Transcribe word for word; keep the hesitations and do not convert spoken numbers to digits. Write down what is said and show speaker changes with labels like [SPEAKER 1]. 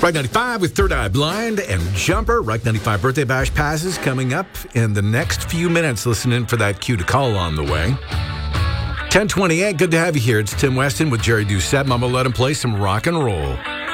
[SPEAKER 1] Rock ninety-five with Third Eye Blind and Jumper. Rock ninety-five Birthday Bash passes coming up in the next few minutes. Listen in for that cue to call on the way. ten twenty-eight, good to have you here. It's Tim Weston with Jerry Doucette. I'm going to let him play some rock and roll.